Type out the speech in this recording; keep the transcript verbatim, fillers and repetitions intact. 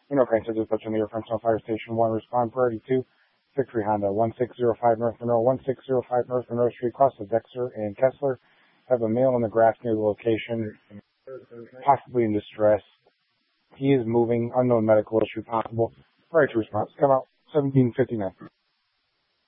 You know, Crane said dispatch on the Frenchtown Fire Station one. Respond priority two. Victory Honda, one six zero five North Monroe, one six zero five North Monroe Street, across the Dexter and Kessler. Have a male in the grass near the location, possibly in distress. He is moving. Unknown medical issue possible. Prior to response. Come out seventeen fifty-nine.